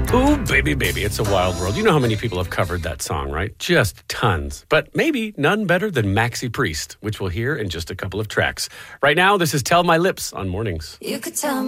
Ooh, baby, baby, it's a wild world. You know how many people have covered that song, right? Just tons. But maybe none better than Maxi Priest, which we'll hear in just a couple of tracks. Right now, this is Tell My Lips on Mornings. You could tell